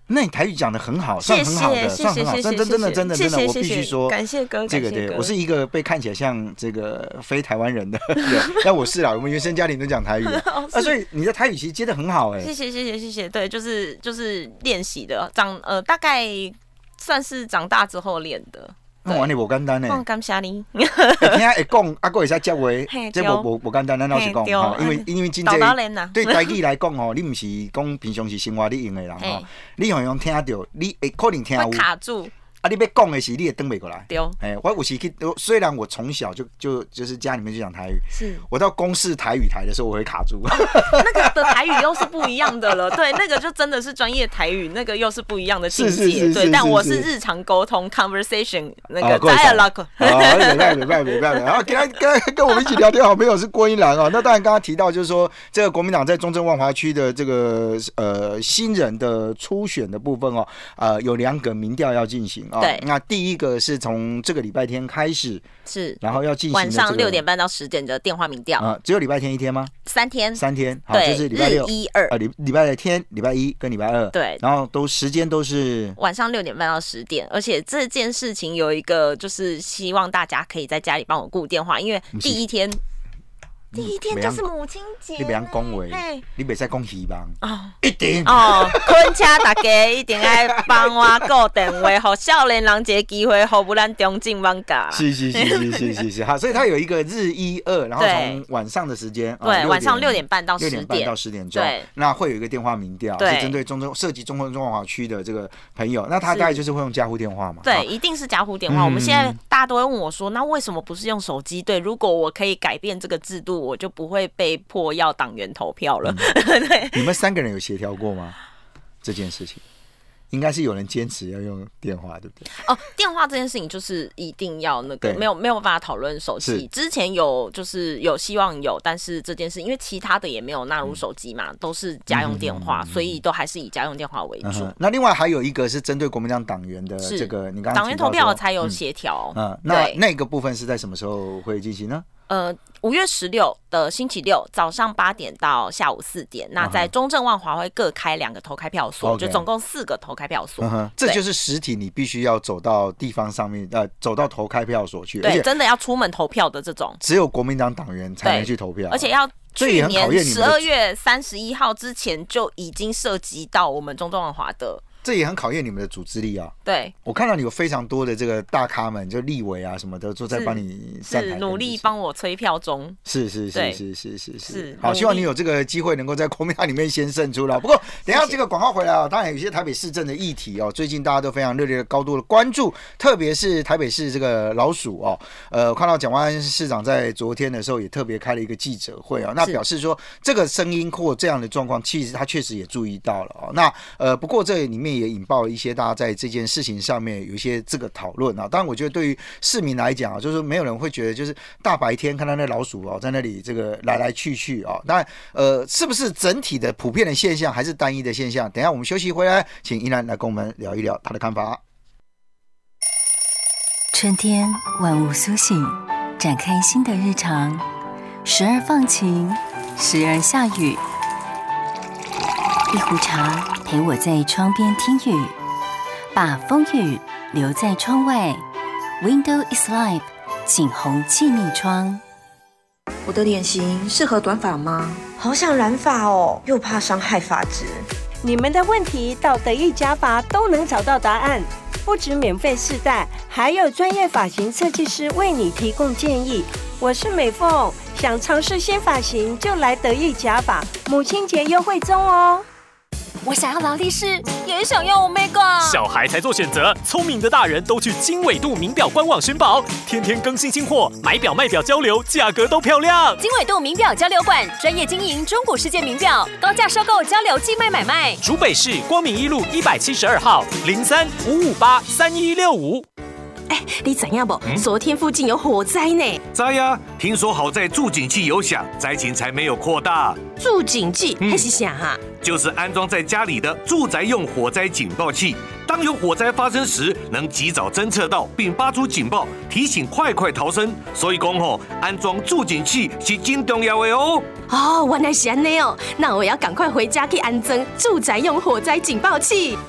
那你台语讲得很好，算很好的，算很好，真的，我必须说， 感谢哥， 这个对我是一个被看起来像这个非台湾人的人，但我是啦，我们原生家庭都讲台语所以你的台语其实接得很好谢谢，对，就是练习的，大概算是长大之后练的。 哇，你不简单呢！ 感谢你。 听会讲，还会使接话，这不简单。咱老实讲，因为真正对台语来讲吼，你不是讲平常时生活你用的人吼，你用听到，你会可能听有卡住。 你要讲的是你也转不过来。 对。 我有时去，虽然我从小就是家里面就讲台语， 是我到公视台语台的时候，我会卡住。 那个的台语又是不一样的了，对，那个就真的是专业台语，那个又是不一样的境界，对。但我是日常沟通 conversation 那个 dialogue。 然后跟我们一起聊天好朋友是郭英兰那当然刚刚提到就是说，这个国民党在中正万华区的这个新人的初选的部分有2个民调要进行。 对， 那第一个是从这个礼拜天开始， 是， 然后要进行晚上6点半到10点的电话民调只有礼拜天1天吗 ？3天， 好，就是礼拜6、 1、2， 礼拜天、礼拜1跟礼拜2， 对， 然后时间都是晚上6点半到10点，而且这件事情有一个就是希望大家可以在家里帮我顾电话，因为第一天就是母亲节， 你不要讲话，你不要再讲希望一定恳请大家一定要帮我顾电话，给少年人一个机会，服务咱中正万家。 是，好，所以它有一个日1、2，然后从晚上的时间， 对，晚上6点半到10点，6 点半到10点钟，对，那会有一个电话民调，是针对涉及中正万华区的这个朋友，那他大概就是会用家户电话嘛？ 对，一定是家户电话。我们现在大家都会问我说，那为什么不是用手机？对，如果我可以改变这个制度，我就不会被迫要党员投票了。对， 你们3个人有协调过吗？这件事情应该是有人坚持要用电话，对不对？ 电话这件事情就是一定要那个，没有办法讨论手机。之前有希望有，但是这件事因为其他的也没有纳入手机嘛，都是家用电话，所以都还是以家用电话为主。 那另外还有一个是针对国民党党员的这个，你刚刚党员投票才有协调。 那个部分是在什么时候会进行呢 ？5月16的星期六早上8点到下午4点，那在中正万华会各开2个投开票所，就总共4个投开票所。 这就是实体，你必须要走到地方上面，走到投开票所去。 对，真的要出门投票的这种， 只有国民党党员才能去投票， 而且要去年12月31号之前就已经涉及到我们中正万华的。 这也很考验你们的组织力啊！ 对， 我看到你有非常多的这个大咖们，就立委啊什么的，都在帮你站台， 是努力帮我催票中。 是。好，希望你有这个机会能够在国民党里面先胜出了。不过，等一下这个广告回来当然有一些台北市政的议题最近大家都非常热烈的高度的关注，特别是台北市这个老鼠看到蒋万安市长在昨天的时候也特别开了一个记者会那表示说这个声音或这样的状况，其实他确实也注意到了那不过这里面也引爆了一些大家在这件事情上面有一些这个讨论当然我觉得对于市民来讲就是没有人会觉得就是大白天看到那老鼠在那里这个来来去去当然是不是整体的普遍的现象还是单一的现象，等一下我们休息回来请依兰来跟我们聊一聊他的看法。 春天万物苏醒，展开新的日常，时而放晴，时而下雨，一壶茶陪我在窗边听雨，把风雨留在窗外。 Window is life， 景洪气密窗。 我的脸型适合短发吗？好想染发哦，又怕伤害发质。 你们的问题到德意假发都能找到答案，不止免费试戴，还有专业发型设计师为你提供建议。我是美凤，想尝试新发型就来德意假发，母亲节优惠中哦。 我想要劳力士，也想要 Omega。 小孩才做选择，聪明的大人都去经纬度名表官网寻宝，天天更新新货，买表卖表交流，价格都漂亮。 经纬度名表交流馆专业经营中古世界名表，高价收购交流寄卖买卖。 竹北市光明一路172号03-558-3165。 你知影不？昨天附近有火灾呢。 知呀，听说好在助警器有响，灾情才没有扩大。 助警器还是啥哈？ 就是安装在家里的住宅用火灾警报器，当有火灾发生时，能及早侦测到并发出警报，提醒快逃生。所以讲安装助警器是真重要的哦。 原来是安尼哦，那我要赶快回家去安装住宅用火灾警报器。